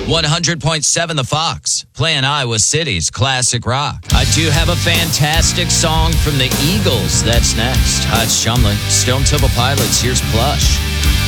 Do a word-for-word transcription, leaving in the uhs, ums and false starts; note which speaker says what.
Speaker 1: one hundred point seven The Fox, playing Iowa City's classic rock. I do have a fantastic song from the Eagles. That's next. Hi, it's Chumley. Stone Temple Pilots. Here's Plush.